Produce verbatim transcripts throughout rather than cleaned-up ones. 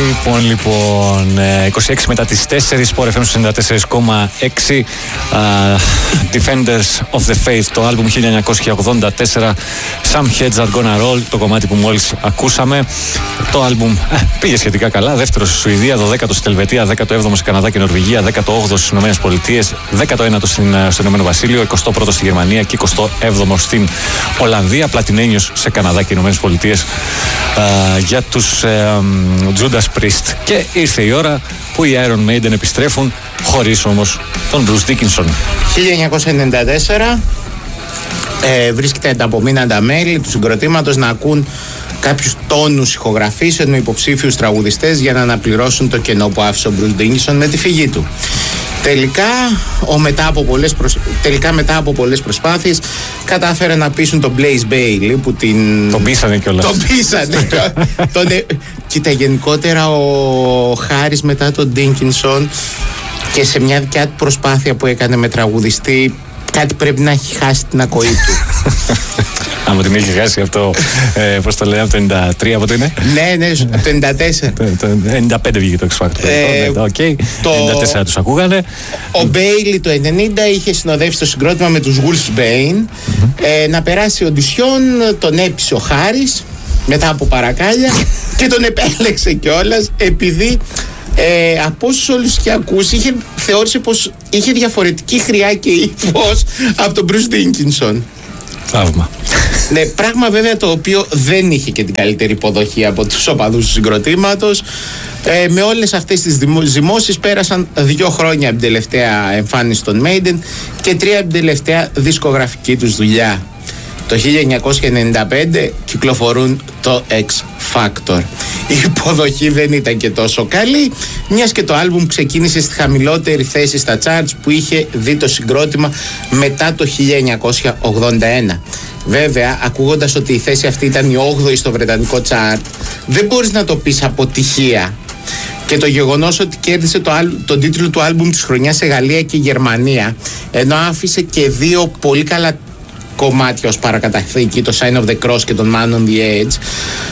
Λοιπόν, λοιπόν, είκοσι έξι μετά τις τέσσερις, Sport εφ εμ ενενήντα τέσσερα κόμμα έξι, uh, Defenders of the Faith, το άλμπουμ χίλια εννιακόσια ογδόντα τέσσερα, Some Heads Are Gonna Roll, το κομμάτι που μόλις ακούσαμε. Το άλμπουμ ε, πήγε σχετικά καλά, δεύτερο στη Σουηδία, δωδέκατο στη Ελβετία, δέκατο έβδομο στη Καναδά και Νορβηγία, δέκατο όγδοο στις Ηνωμένες Πολιτείες, δέκατο ένατο στην, στο Ηνωμένο Βασίλειο, εικοστό πρώτο στη Γερμανία και εικοστό έβδομο στην Ολλανδία, πλατινένιος σε Καναδά και Ηνωμένες Πολιτείες uh, για τους uh, Judas Priest. Και ήρθε η ώρα που οι Iron Maiden επιστρέφουν, χωρίς όμως τον Bruce Dickinson. χίλια εννιακόσια ενενήντα τέσσερα ε, βρίσκεται τα απομείναντα μέλη του συγκροτήματος να ακούν κάποιους τόνους ηχογραφήσεων με υποψήφιους τραγουδιστές για να αναπληρώσουν το κενό που άφησε ο Bruce Dickinson με τη φυγή του. Τελικά, ο μετά από πολλές προσ... Τελικά μετά από πολλές προσπάθειες κατάφερε να πείσουν τον Blaze Bayley που την... Τον πείσανε κιόλας. Τον πείσανε. τον... Κοίτα, γενικότερα ο Χάρις μετά τον Dickinson και σε μια δικιά του προσπάθεια που έκανε με τραγουδιστή, κάτι πρέπει να έχει χάσει την ακοή του. Άμα την έχει χάσει αυτό, ε, πώς το λέει, από το ενενήντα τρία, από το είναι. Ναι, ναι, το ενενήντα τέσσερα. Το ενενήντα πέντε βγήκε το X Factor. Οκ, το ενενήντα τέσσερα τους ακούγανε. Ο Μπέιλι το ενενήντα είχε συνοδεύσει το συγκρότημα με τους Wolfsbane να περάσει οντισιόν, τον έπεισε ο Χάρις μετά από παρακάλια και τον επέλεξε κιόλας επειδή Ε, από όσους όλους είχε ακούσει, είχε, θεώρησε πως είχε διαφορετική χρειά και ύφος από τον Bruce Dickinson. Θαύμα. Ναι, πράγμα βέβαια το οποίο δεν είχε και την καλύτερη υποδοχή από τους οπαδούς του συγκροτήματος. Ε, με όλες αυτές τις ζυμώσεις πέρασαν δύο χρόνια από την τελευταία εμφάνιση των Maiden και τρία από την τελευταία δισκογραφική τους δουλειά. Το χίλια εννιακόσια ενενήντα πέντε κυκλοφορούν το X Factor. Η υποδοχή δεν ήταν και τόσο καλή, μιας και το άλμπουμ ξεκίνησε στη χαμηλότερη θέση στα charts που είχε δει το συγκρότημα μετά το χίλια εννιακόσια ογδόντα ένα. Βέβαια, ακούγοντας ότι η θέση αυτή ήταν η όγδοη στο βρετανικό chart, δεν μπορείς να το πεις αποτυχία. Και το γεγονός ότι κέρδισε το, τον τίτλο του άλμπουμ της χρονιάς σε Γαλλία και Γερμανία, ενώ άφησε και δύο πολύ καλά κομμάτια ως παρακαταθήκη, το Sign of the Cross και τον Man on the Edge,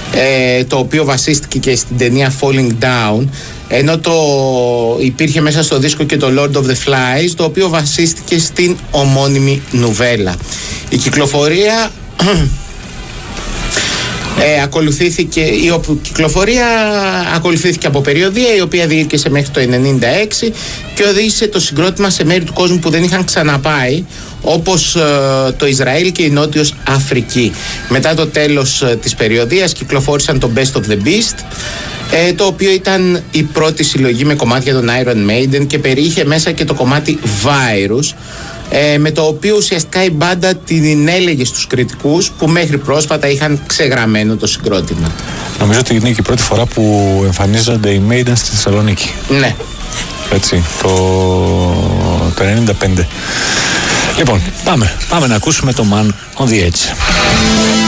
ε, το οποίο βασίστηκε και στην ταινία Falling Down, ενώ το υπήρχε μέσα στο δίσκο και το Lord of the Flies, το οποίο βασίστηκε στην ομώνυμη νουβέλα. Η κυκλοφορία Ε, ακολουθήθηκε, η κυκλοφορία ακολουθήθηκε από περιοδία η οποία διήρκεσε μέχρι το ενενήντα έξι και οδήγησε το συγκρότημα σε μέρη του κόσμου που δεν είχαν ξαναπάει, όπως ε, το Ισραήλ και η Νότιος Αφρική. Μετά το τέλος ε, της περιοδίας κυκλοφόρησαν το Best of the Beast, ε, το οποίο ήταν η πρώτη συλλογή με κομμάτια των Iron Maiden και περιείχε μέσα και το κομμάτι Virus, Ε, με το οποίο ουσιαστικά η μπάντα την έλεγε στους κριτικούς που μέχρι πρόσφατα είχαν ξεγραμμένο το συγκρότημα. Νομίζω ότι είναι και η πρώτη φορά που εμφανίζονται οι Maiden στη Θεσσαλονίκη. Ναι. Έτσι, το, το ενενήντα πέντε. Λοιπόν, πάμε, πάμε να ακούσουμε το Man on the Edge.